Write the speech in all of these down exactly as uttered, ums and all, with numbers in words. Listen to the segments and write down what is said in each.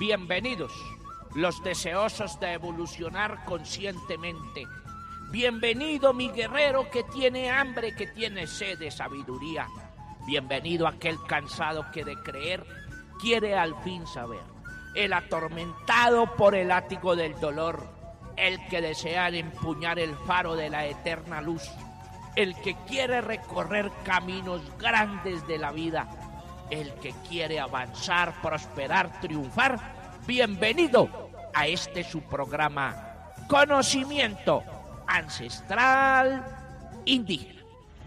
Bienvenidos, los deseosos de evolucionar conscientemente. Bienvenido mi guerrero que tiene hambre, que tiene sed de sabiduría. Bienvenido aquel cansado que de creer quiere al fin saber. El atormentado por el látigo del dolor, el que desea empuñar el faro de la eterna luz, el que quiere recorrer caminos grandes de la vida, el que quiere avanzar, prosperar, triunfar. Bienvenido a este su programa Conocimiento Ancestral Indígena.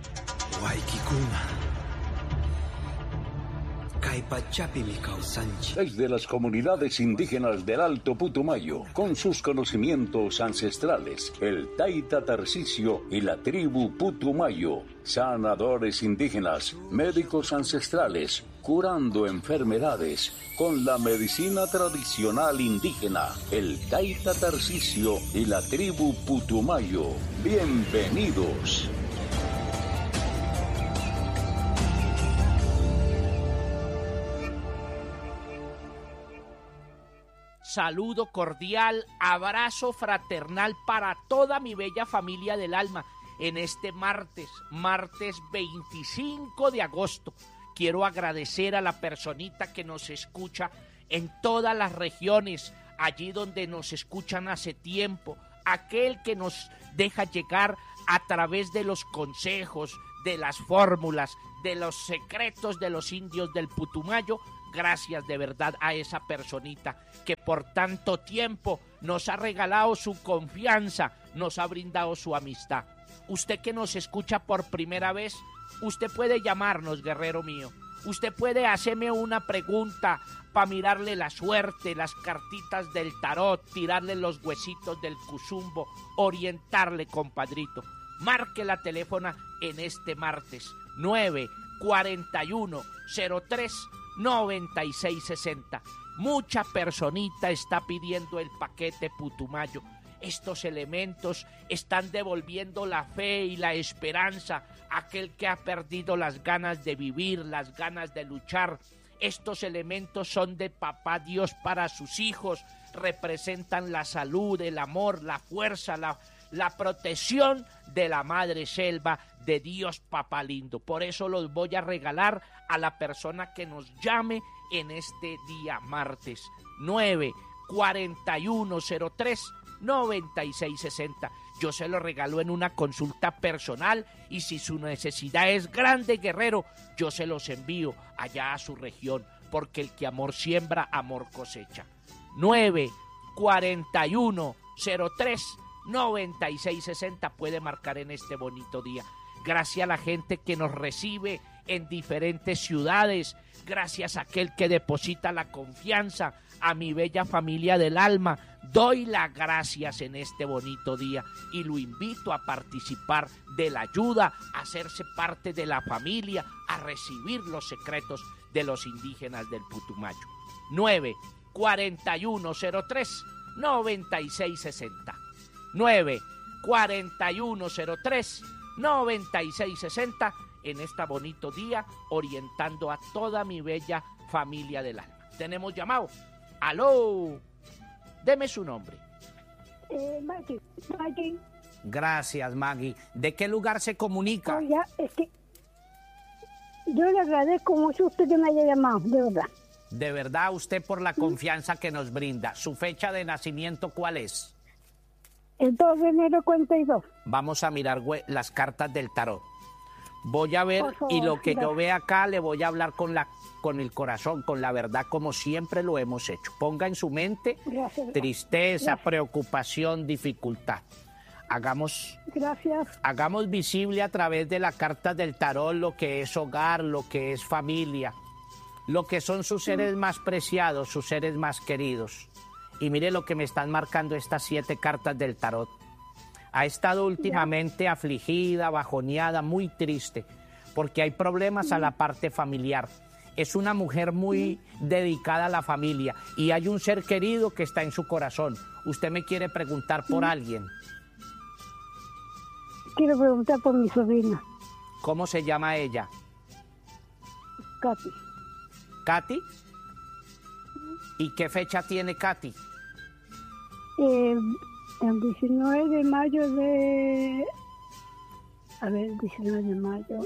Desde las comunidades indígenas del Alto Putumayo, con sus conocimientos ancestrales, el Taita Tarcisio y la tribu Putumayo, sanadores indígenas, médicos ancestrales, curando enfermedades con la medicina tradicional indígena, el Taita Tarcisio y la tribu Putumayo. Bienvenidos. Saludo cordial, abrazo fraternal para toda mi bella familia del alma en este martes, martes veinticinco de agosto. Quiero agradecer a la personita que nos escucha en todas las regiones, allí donde nos escuchan hace tiempo, aquel que nos deja llegar a través de los consejos, de las fórmulas, de los secretos de los indios del Putumayo. Gracias de verdad a esa personita que por tanto tiempo nos ha regalado su confianza, nos ha brindado su amistad. Usted que nos escucha por primera vez, usted puede llamarnos, guerrero mío. Usted puede hacerme una pregunta para mirarle la suerte, las cartitas del tarot, tirarle los huesitos del cuzumbo, orientarle, compadrito. Marque la teléfono en este martes, nueve cuarenta y uno cero tres noventa y seis sesenta. Mucha personita está pidiendo el paquete Putumayo. Estos elementos están devolviendo la fe y la esperanza a aquel que ha perdido las ganas de vivir, las ganas de luchar. Estos elementos son de papá Dios para sus hijos, representan la salud, el amor, la fuerza, la, la protección de la madre selva, de Dios papá lindo. Por eso los voy a regalar a la persona que nos llame en este día martes, nueve cuarenta y uno cero tres noventa y seis sesenta. Yo se lo regalo en una consulta personal y si su necesidad es grande, guerrero, yo se los envío allá a su región, porque el que amor siembra, amor cosecha. nueve cuarenta y uno cero tres noventa y seis sesenta puede marcar en este bonito día. Gracias a la gente que nos recibe en diferentes ciudades, gracias a aquel que deposita la confianza, a mi bella familia del alma, doy las gracias en este bonito día y lo invito a participar de la ayuda, a hacerse parte de la familia, a recibir los secretos de los indígenas del Putumayo. nueve cuarenta y uno cero tres noventa y seis sesenta. nueve cuarenta y uno cero tres noventa y seis sesenta en este bonito día, orientando a toda mi bella familia del alma. Tenemos llamado. ¡Aló! Deme su nombre. Eh, Maggie. Maggie. Gracias, Maggie. ¿De qué lugar se comunica? Oiga, es que yo le agradezco mucho a usted que me haya llamado, de verdad. De verdad, usted por la confianza que nos brinda. ¿Su fecha de nacimiento cuál es? El dos de enero cuarenta y dos. Vamos a mirar las cartas del tarot. Voy a ver, favor, y lo que gracias. yo vea acá le voy a hablar con la con el corazón, con la verdad, como siempre lo hemos hecho. Ponga en su mente Gracias. tristeza, Gracias. preocupación, dificultad. Hagamos, Gracias. hagamos visible a través de la carta del tarot lo que es hogar, lo que es familia, lo que son sus seres más preciados, sus seres más queridos. Y mire lo que me están marcando estas siete cartas del tarot. Ha estado últimamente afligida, bajoneada, muy triste, porque hay problemas a la parte familiar. Es una mujer muy dedicada a la familia y hay un ser querido que está en su corazón. Usted me quiere preguntar por alguien. Quiero preguntar por mi sobrina, ¿Cómo se llama ella? Katy. ¿Katy? ¿Y qué fecha tiene Katy? Eh, el diecinueve de mayo de... A ver, diecinueve de mayo...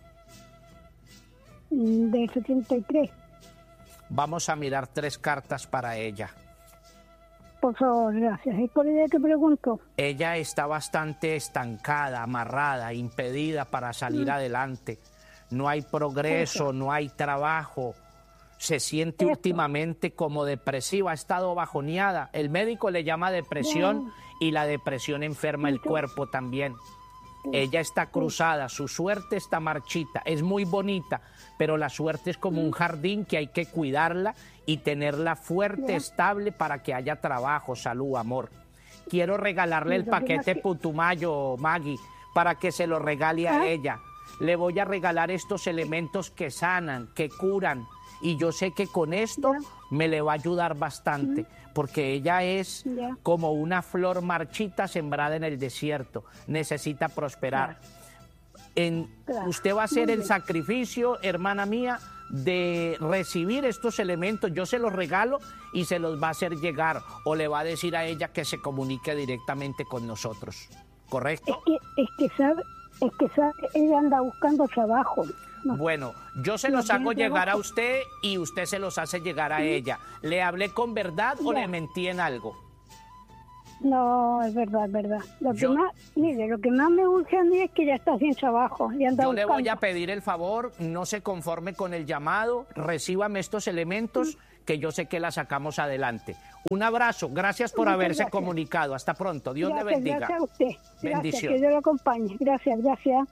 del setenta y tres. Vamos a mirar tres cartas para ella. Por favor, gracias. ¿Y por ella te pregunto? Ella está bastante estancada, amarrada, impedida para salir mm. adelante. No hay progreso, no hay trabajo. Se siente Eso. últimamente como depresiva, ha estado bajoneada. El médico le llama depresión Bien. y la depresión enferma el cuerpo también. Ella está cruzada, su suerte está marchita, es muy bonita, pero la suerte es como un jardín que hay que cuidarla y tenerla fuerte, estable para que haya trabajo, salud, amor. Quiero regalarle el paquete Putumayo, Maggie, para que se lo regale a ella. Le voy a regalar estos elementos que sanan, que curan, y yo sé que con esto me le va a ayudar bastante. Porque ella es yeah. como una flor marchita sembrada en el desierto. Necesita prosperar. Claro. En, claro. Usted va a hacer el sacrificio, hermana mía, de recibir estos elementos. Yo se los regalo y se los va a hacer llegar. O le va a decir a ella que se comunique directamente con nosotros. ¿Correcto? Es que, es que sabe, es que sabe, ella anda buscando trabajo. No. Bueno, yo se los hago llegar a usted y usted se los hace llegar a ella. ¿Le hablé con verdad o le mentí en algo? No, es verdad, es verdad. Lo yo, que más, mire, lo que más me urge a mí es que ya está sin trabajo. Y anda yo buscando. Le voy a pedir el favor, no se conforme con el llamado, recíbame estos elementos sí. que yo sé que la sacamos adelante. Un abrazo, gracias por Muchas haberse gracias. comunicado. Hasta pronto, Dios gracias, le bendiga. Gracias a usted. Bendición. Gracias, que Dios lo acompañe. Gracias, gracias.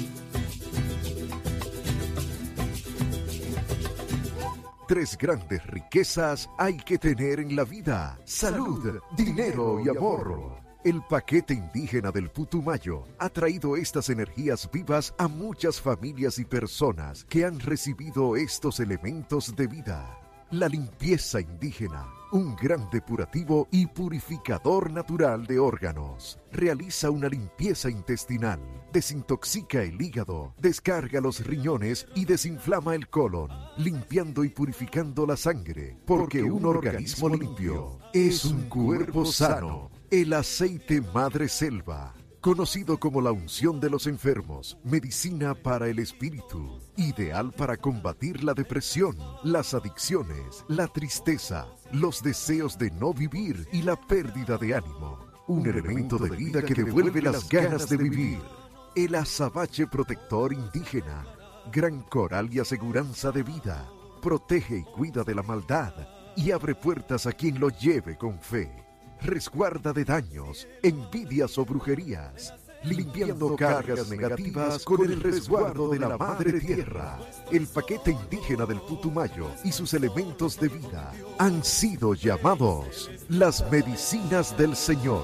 Tres grandes riquezas hay que tener en la vida: salud, dinero y amor. El paquete indígena del Putumayo ha traído estas energías vivas a muchas familias y personas que han recibido estos elementos de vida. La limpieza indígena, un gran depurativo y purificador natural de órganos. Realiza una limpieza intestinal, desintoxica el hígado, descarga los riñones y desinflama el colon, limpiando y purificando la sangre, porque un organismo limpio es un cuerpo sano. El aceite Madre Selva, conocido como la unción de los enfermos, medicina para el espíritu, ideal para combatir la depresión, las adicciones, la tristeza, los deseos de no vivir y la pérdida de ánimo. Un elemento de vida que devuelve las ganas de vivir. El azabache protector indígena, gran coral y aseguranza de vida. Protege y cuida de la maldad y abre puertas a quien lo lleve con fe. Resguarda de daños, envidias o brujerías, limpiando cargas negativas con el resguardo de la Madre Tierra. El paquete indígena del Putumayo y sus elementos de vida han sido llamados las medicinas del Señor.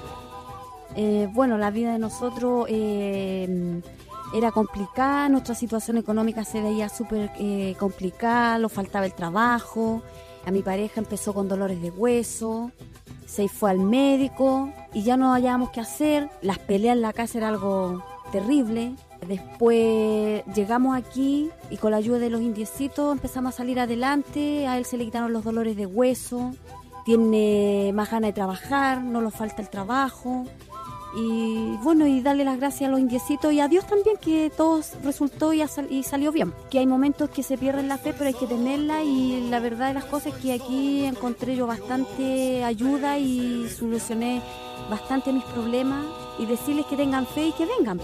Eh, bueno, la vida de nosotros eh, era complicada, nuestra situación económica se veía súper eh, complicada, nos faltaba el trabajo, a mi pareja empezó con dolores de hueso, se fue al médico y ya no hallábamos qué hacer, las peleas en la casa era algo terrible. Después llegamos aquí y con la ayuda de los indiecitos empezamos a salir adelante, a él se le quitaron los dolores de hueso, tiene más ganas de trabajar, no nos falta el trabajo. Y bueno, y darle las gracias a los indiecitos y a Dios también, que todo resultó y, sal, y salió bien. Que hay momentos que se pierden la fe, pero hay que tenerla, y la verdad de las cosas es que aquí encontré yo bastante ayuda y solucioné bastante mis problemas, y decirles que tengan fe y que vengan.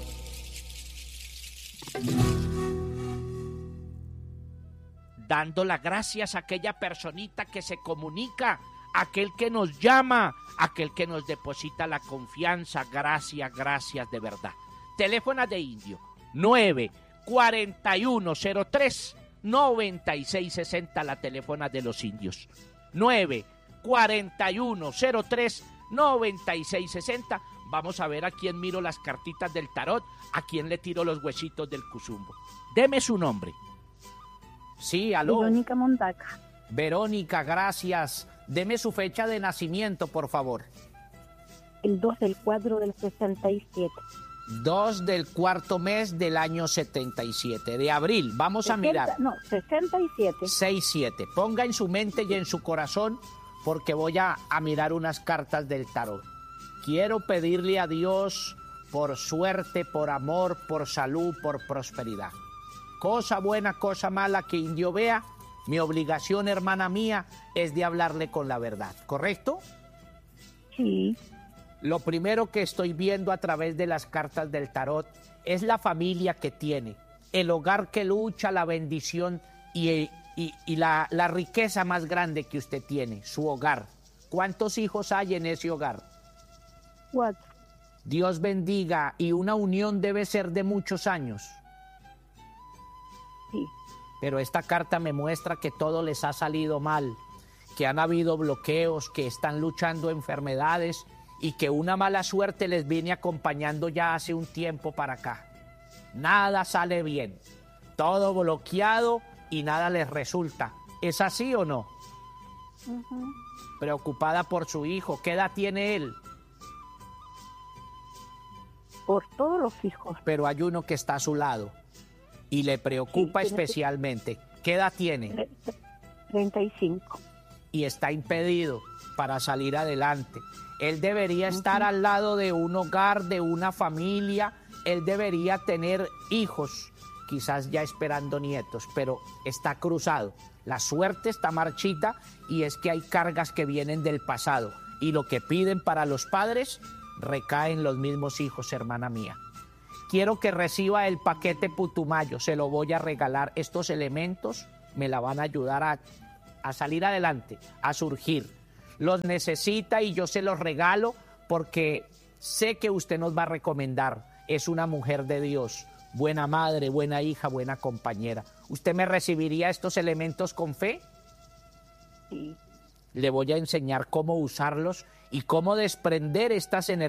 Dando las gracias a aquella personita que se comunica, aquel que nos llama, aquel que nos deposita la confianza. Gracias, gracias de verdad. Teléfono de Indio, nueve cuatro uno cero tres nueve seis seis cero, la teléfono de los indios. nueve cuatro uno cero tres nueve seis seis cero. Vamos a ver a quién miro las cartitas del tarot, a quién le tiro los huesitos del cuzumbo. Deme su nombre. Sí, aló. Verónica Mondaca. Verónica, gracias. Deme su fecha de nacimiento, por favor. El dos del cuatro del sesenta y siete. dos del cuarto mes del año setenta y siete, de abril. Vamos a mirar. No, sesenta y siete. seis siete. Ponga en su mente y en su corazón, porque voy a, a mirar unas cartas del tarot. Quiero pedirle a Dios por suerte, por amor, por salud, por prosperidad. Cosa buena, cosa mala que indio vea, mi obligación, hermana mía, es de hablarle con la verdad, ¿correcto? Sí. Lo primero que estoy viendo a través de las cartas del tarot es la familia que tiene, el hogar que lucha, la bendición y, y, y la, la riqueza más grande que usted tiene, su hogar. ¿Cuántos hijos hay en ese hogar? Cuatro. Dios bendiga, y una unión debe ser de muchos años. Sí. Pero esta carta me muestra que todo les ha salido mal, que han habido bloqueos, que están luchando enfermedades y que una mala suerte les viene acompañando ya hace un tiempo para acá. Nada sale bien, todo bloqueado y nada les resulta. ¿Es así o no? Uh-huh. Preocupada por su hijo, ¿qué edad tiene él? Por todos los hijos. Pero hay uno que está a su lado y le preocupa sí, especialmente. ¿Qué edad tiene? treinta y cinco. Y está impedido para salir adelante. Él debería estar uh-huh. al lado de un hogar, de una familia. Él debería tener hijos, quizás ya esperando nietos, pero está cruzado. La suerte está marchita y es que hay cargas que vienen del pasado. Y lo que piden para los padres recaen los mismos hijos, hermana mía. Quiero que reciba el paquete Putumayo, se lo voy a regalar. Estos elementos me la van a ayudar a, a salir adelante, a surgir. Los necesita y yo se los regalo porque sé que usted nos va a recomendar. Es una mujer de Dios, buena madre, buena hija, buena compañera. ¿Usted me recibiría estos elementos con fe? Sí. Le voy a enseñar cómo usarlos y cómo desprender estas energías